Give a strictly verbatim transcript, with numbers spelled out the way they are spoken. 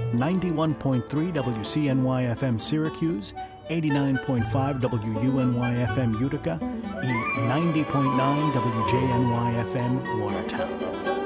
ninety-one point three W C N Y F M Syracuse, eighty-nine point five W U N Y F M Utica, e ninety point nine W J N Y F M Watertown.